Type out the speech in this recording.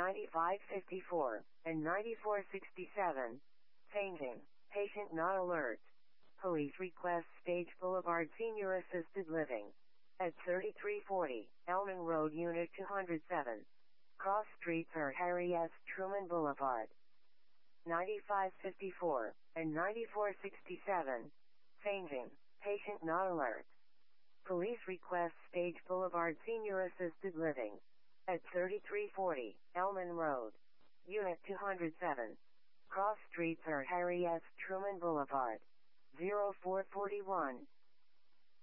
9554, and 9467. Fainting. Patient not alert. Police request Stage Boulevard Senior Assisted Living. At 3340, Elman Road, Unit 207. Cross streets are Harry S. Truman Boulevard. 9554, and 9467. Fainting. Patient not alert. Police request Stage Boulevard Senior Assisted Living. At 3340, Elman Road. Unit 207. Cross streets are Harry S. Truman Boulevard. 0441,